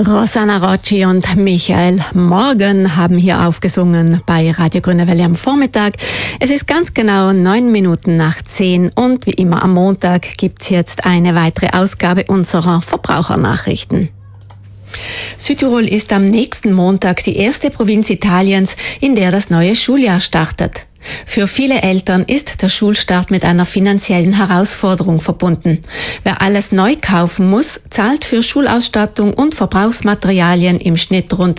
Rosanna Rocci und Michael Morgan haben hier aufgesungen bei Radio Grüne Welle am Vormittag. Es ist ganz genau 9 Minuten nach 10 und wie immer am Montag gibt's jetzt eine weitere Ausgabe unserer Verbrauchernachrichten. Südtirol ist am nächsten Montag die erste Provinz Italiens, in der das neue Schuljahr startet. Für viele Eltern ist der Schulstart mit einer finanziellen Herausforderung verbunden. Wer alles neu kaufen muss, zahlt für Schulausstattung und Verbrauchsmaterialien im Schnitt rund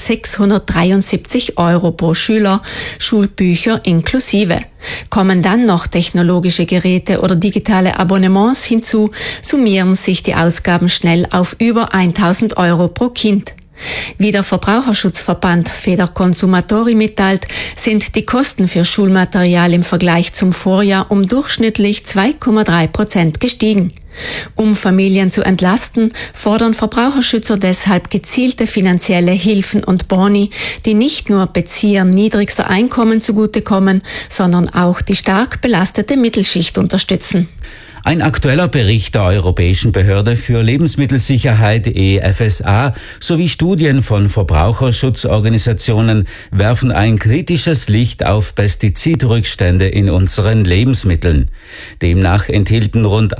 673 € pro Schüler, Schulbücher inklusive. Kommen dann noch technologische Geräte oder digitale Abonnements hinzu, summieren sich die Ausgaben schnell auf über 1.000 € pro Kind. Wie der Verbraucherschutzverband Federconsumatori mitteilt, sind die Kosten für Schulmaterial im Vergleich zum Vorjahr um durchschnittlich 2,3% gestiegen. Um Familien zu entlasten, fordern Verbraucherschützer deshalb gezielte finanzielle Hilfen und Boni, die nicht nur Beziehern niedrigster Einkommen zugutekommen, sondern auch die stark belastete Mittelschicht unterstützen. Ein aktueller Bericht der Europäischen Behörde für Lebensmittelsicherheit EFSA sowie Studien von Verbraucherschutzorganisationen werfen ein kritisches Licht auf Pestizidrückstände in unseren Lebensmitteln. Demnach enthielten rund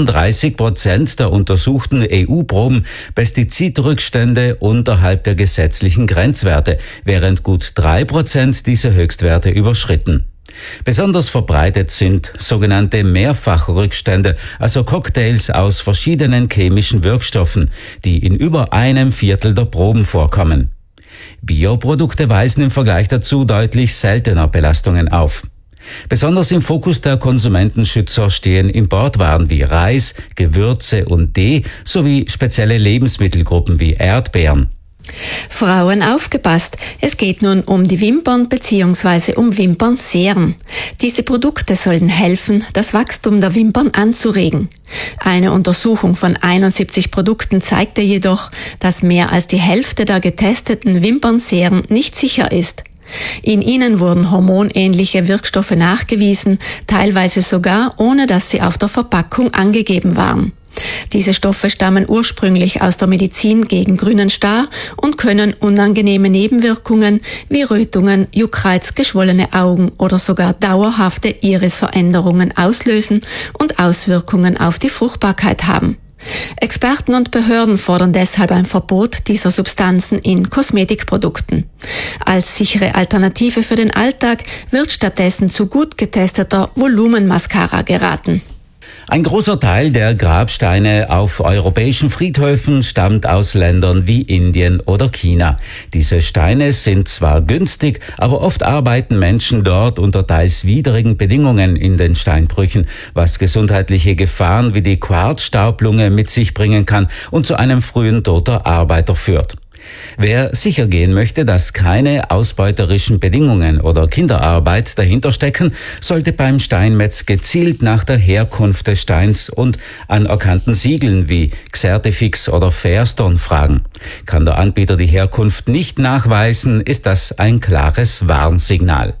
38% der untersuchten EU-Proben Pestizidrückstände unterhalb der gesetzlichen Grenzwerte, während gut 3% diese Höchstwerte überschritten. Besonders verbreitet sind sogenannte Mehrfachrückstände, also Cocktails aus verschiedenen chemischen Wirkstoffen, die in über 1/4 der Proben vorkommen. Bioprodukte weisen im Vergleich dazu deutlich seltener Belastungen auf. Besonders im Fokus der Konsumentenschützer stehen Importwaren wie Reis, Gewürze und Tee sowie spezielle Lebensmittelgruppen wie Erdbeeren. Frauen aufgepasst! Es geht nun um die Wimpern bzw. um Wimpernseren. Diese Produkte sollen helfen, das Wachstum der Wimpern anzuregen. Eine Untersuchung von 71 Produkten zeigte jedoch, dass mehr als die Hälfte der getesteten Wimpernseren nicht sicher ist. In ihnen wurden hormonähnliche Wirkstoffe nachgewiesen, teilweise sogar ohne dass sie auf der Verpackung angegeben waren. Diese Stoffe stammen ursprünglich aus der Medizin gegen grünen Star und können unangenehme Nebenwirkungen wie Rötungen, Juckreiz, geschwollene Augen oder sogar dauerhafte Irisveränderungen auslösen und Auswirkungen auf die Fruchtbarkeit haben. Experten und Behörden fordern deshalb ein Verbot dieser Substanzen in Kosmetikprodukten. Als sichere Alternative für den Alltag wird stattdessen zu gut getesteter Volumenmascara geraten. Ein großer Teil der Grabsteine auf europäischen Friedhöfen stammt aus Ländern wie Indien oder China. Diese Steine sind zwar günstig, aber oft arbeiten Menschen dort unter teils widrigen Bedingungen in den Steinbrüchen, was gesundheitliche Gefahren wie die Quarzstaublunge mit sich bringen kann und zu einem frühen Tod der Arbeiter führt. Wer sicher gehen möchte, dass keine ausbeuterischen Bedingungen oder Kinderarbeit dahinter stecken, sollte beim Steinmetz gezielt nach der Herkunft des Steins und anerkannten Siegeln wie Xertifix oder Fairstone fragen. Kann der Anbieter die Herkunft nicht nachweisen, ist das ein klares Warnsignal.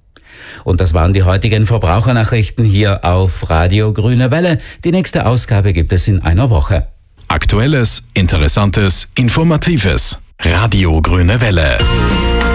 Und das waren die heutigen Verbrauchernachrichten hier auf Radio Grüne Welle. Die nächste Ausgabe gibt es in einer Woche. Aktuelles, Interessantes, Informatives. Radio Grüne Welle.